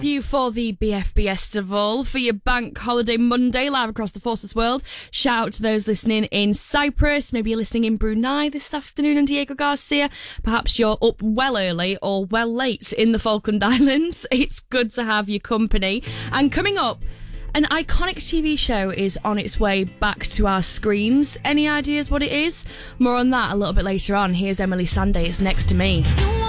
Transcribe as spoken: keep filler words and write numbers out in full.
You for the B F B Festival for your bank holiday Monday live across the Forces world. Shout out to those listening in Cyprus. Maybe you're listening in Brunei this afternoon and Diego Garcia. Perhaps you're up well early or well late in the Falkland Islands. It's good to have your company. And coming up, an iconic T V show is on its way back to our screens. Any ideas what it is? More on that a little bit later on. Here's Emily Sandé. It's next to me.